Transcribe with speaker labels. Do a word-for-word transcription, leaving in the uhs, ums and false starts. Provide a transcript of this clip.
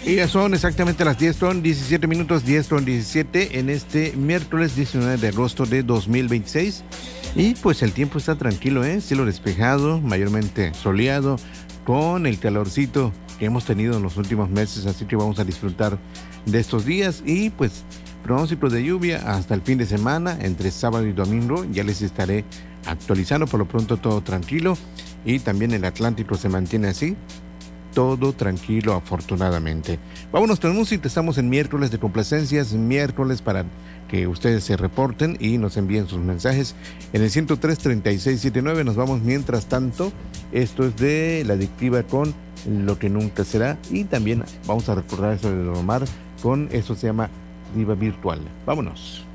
Speaker 1: Y ya son exactamente las diez con diecisiete minutos, diez con diecisiete en este miércoles diecinueve de agosto de dos mil veintiséis. Y pues el tiempo está tranquilo, ¿eh? Cielo despejado, mayormente soleado, con el calorcito que hemos tenido en los últimos meses, así que vamos a disfrutar de estos días y pues pronóstico de lluvia hasta el fin de semana, entre sábado y domingo, ya les estaré actualizando. Por lo pronto todo tranquilo y también el Atlántico se mantiene así, todo tranquilo afortunadamente. Vámonos con música, estamos en miércoles de complacencias, miércoles para que ustedes se reporten y nos envíen sus mensajes en el ciento tres, treinta y seis setenta y nueve. Nos vamos mientras tanto, esto es de La Adictiva con Lo que nunca será y también vamos a recordar eso de Don Omar con, eso se llama Diva Virtual. Vámonos.